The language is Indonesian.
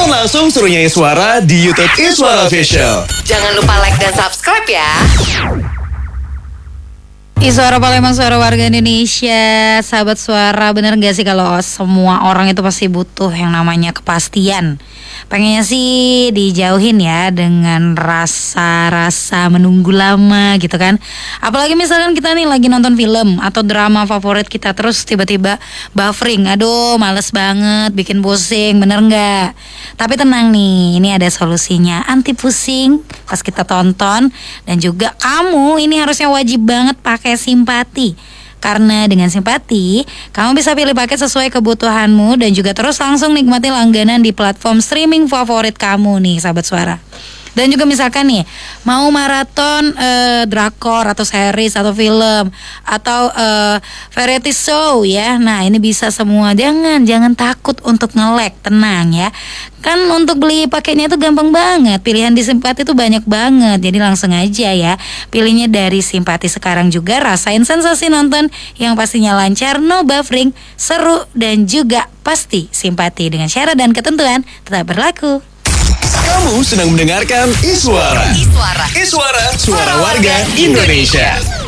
langsung suruh nyanyi suara di YouTube Iswara Official. Jangan lupa like dan subscribe ya. Suara Palembang, suara warga Indonesia. Sahabat suara, bener gak sih kalau semua orang itu pasti butuh yang namanya kepastian? Pengennya sih dijauhin ya dengan rasa-rasa menunggu lama gitu kan. Apalagi misalkan kita nih lagi nonton film atau drama favorit kita, terus tiba-tiba buffering. Aduh, males banget, bikin pusing, bener gak? Tapi tenang nih, ini ada solusinya. Anti pusing pas kita tonton. Dan juga kamu ini harusnya wajib banget pakai simpati. Karena dengan simpati, kamu bisa pilih paket sesuai kebutuhanmu dan juga terus langsung nikmati langganan di platform streaming favorit kamu nih, sahabat suara. Dan juga misalkan nih, mau maraton drakor atau series atau film atau variety show ya. Nah, ini bisa semua. Jangan takut untuk nge-lag, tenang ya. Kan untuk beli paketnya itu gampang banget. Pilihan di Simpati itu banyak banget. Jadi langsung aja ya, pilihnya dari Simpati sekarang juga. Rasain sensasi nonton yang pastinya lancar, no buffering, seru dan juga pasti simpati dengan syarat dan ketentuan tetap berlaku. Kamu sedang mendengarkan Iswara. Iswara, suara warga Indonesia.